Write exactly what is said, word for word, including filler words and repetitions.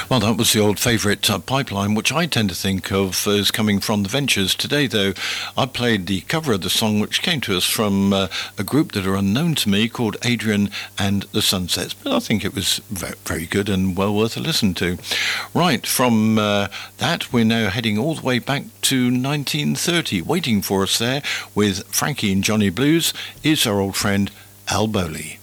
Well, that was the old favourite uh, Pipeline, which I tend to think of as coming from the Ventures. Today, though, I played the cover of the song, which came to us from uh, a group that are unknown to me called Adrian and the Sunsets. But I think it was very, very good and well worth a listen to. Right, from uh, that, we're now heading all the way back to nineteen thirty. Waiting for us there with Frankie and Johnny Blues is our old friend Al Bowley.